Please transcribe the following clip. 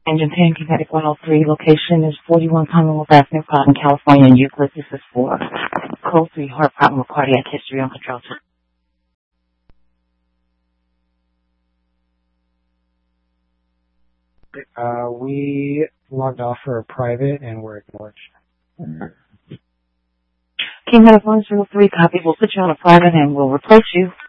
Engine 10, Kinetic 103. Location is 41 Commonwealth Avenue, Providence, California, in Euclid. This is for Code 3, heart problem with cardiac history on control. We logged off for a private and we're ignored. Kinetic 103, copy. We'll put you on a private and we'll replace you.